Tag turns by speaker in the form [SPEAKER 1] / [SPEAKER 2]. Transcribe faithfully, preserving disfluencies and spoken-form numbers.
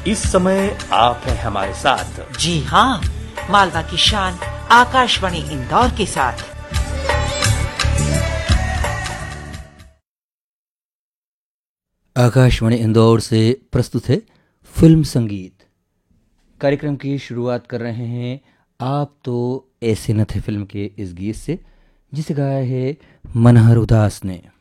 [SPEAKER 1] इस समय आप हैं हमारे साथ।
[SPEAKER 2] जी हाँ, मालवा की शान आकाशवाणी इंदौर के साथ।
[SPEAKER 3] आकाशवाणी इंदौर से प्रस्तुत है फिल्म संगीत। कार्यक्रम की शुरुआत कर रहे हैं आप तो ऐसे न थे फिल्म के इस गीत से, जिसे गाया है मनहर उदास ने।